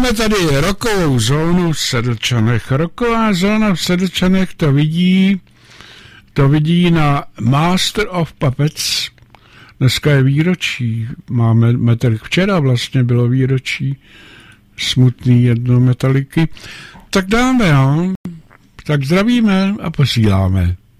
máme tady rokovou zónu v Sedlčanech. Roková zóna v Sedlčanech to vidí na Master of Puppets. Dneska je výročí. Máme včera vlastně bylo výročí smutný Metaliky. Tak dáme, jo. Tak zdravíme a posíláme.